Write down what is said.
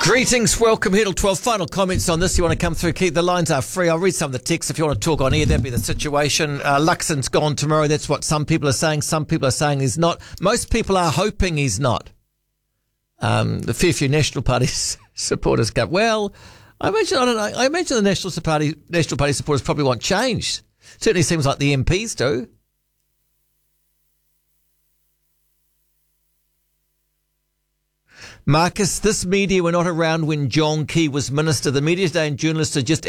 Greetings, welcome here till 12. Final comments on this. You want to come through, keep the lines are free. I'll read some of the texts if you want to talk on air. That'd be the situation. Luxon's gone tomorrow. That's what some people are saying. Some people are saying he's not. Most people are hoping he's not. The few National Party supporters go, well, I imagine the National Party supporters probably want change. Certainly seems like the MPs do. Marcus, this media were not around when John Key was minister. The media today and journalists are just